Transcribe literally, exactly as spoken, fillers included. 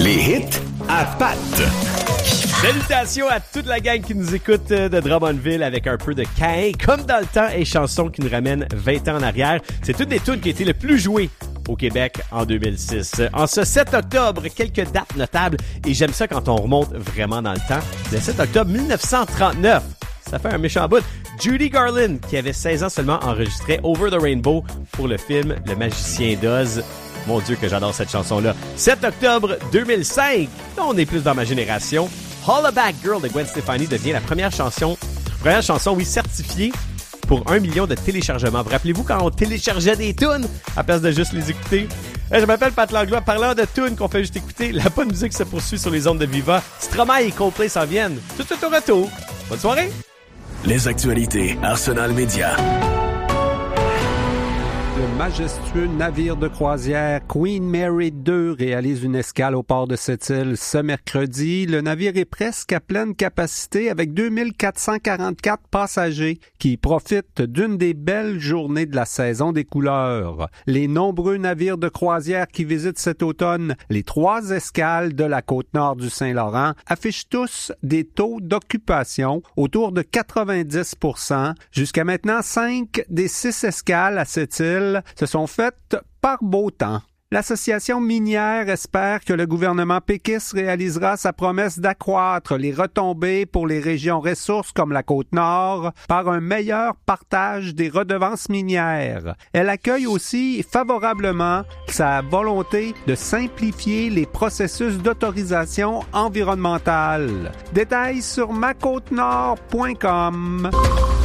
Les hits à Pat. Salutations à toute la gang qui nous écoute de Drummondville avec un peu de Caïn, comme dans le temps, et chansons qui nous ramènent vingt ans en arrière. C'est toutes des tunes qui ont été le plus jouées au Québec en deux mille six. En ce sept octobre, quelques dates notables, et j'aime ça quand on remonte vraiment dans le temps. Le sept octobre dix-neuf cent trente-neuf, ça fait un méchant bout. Judy Garland, qui avait seize ans seulement, enregistrait Over the Rainbow pour le film Le Magicien d'Oz. Mon Dieu que j'adore cette chanson-là. sept octobre deux mille cinq, on est plus dans ma génération. Hollaback Girl de Gwen Stefani devient la première chanson, première chanson, oui, certifiée pour un million de téléchargements. Vous rappelez-vous quand on téléchargeait des tunes à place de juste les écouter? Je m'appelle Pat Langlois. Parlant de tunes qu'on fait juste écouter, la bonne musique se poursuit sur les ondes de Viva. Stromae et Coldplay s'en viennent. Tout de suite au retour. Bonne soirée! Les actualités Arsenal Média. Le majestueux navire de croisière Queen Mary deux réalise une escale au port de Sept-Îles ce mercredi. Le navire est presque à pleine capacité avec deux mille quatre cent quarante-quatre passagers qui profitent d'une des belles journées de la saison des couleurs. Les nombreux navires de croisière qui visitent cet automne les trois escales de la côte nord du Saint-Laurent affichent tous des taux d'occupation autour de quatre-vingt-dix pour cent. Jusqu'à maintenant, cinq des six escales à Sept-Îles se sont faites par beau temps. L'association minière espère que le gouvernement péquiste réalisera sa promesse d'accroître les retombées pour les régions ressources comme la Côte-Nord par un meilleur partage des redevances minières. Elle accueille aussi favorablement sa volonté de simplifier les processus d'autorisation environnementale. Détails sur ma côte nord point com.